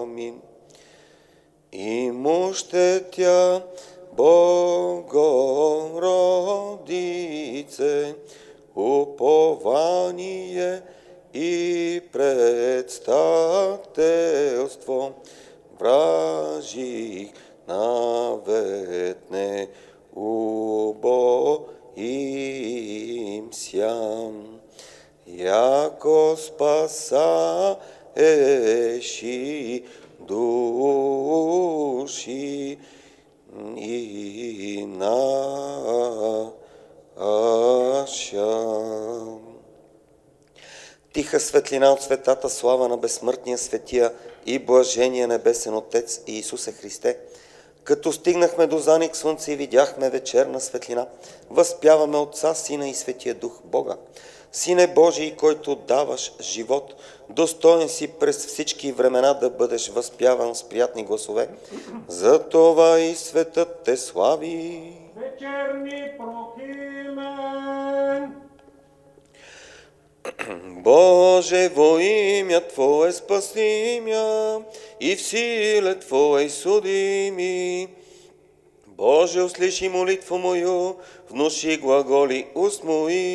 Амин. Имуще тя, Богородице, упование и предстателство, вражих наветне убоимся, яко спасаеши души и наша. Тиха светлина от светата, слава на безсмъртния светия и блажения небесен Отец Иисусе Христе. Като стигнахме до заник слънце и видяхме вечерна светлина, възпяваме Отца, Сина и Светия Дух Бога. Сине Божий, който даваш живот, достоен си през всички времена да бъдеш възпяван с приятни гласове. Затова и светът те слави. Вечерни прохимен. Боже, во имя Твое спаси мя и в силе Твоей суди ми. Боже, услыши молитву мою, внуши глаголи уст мои.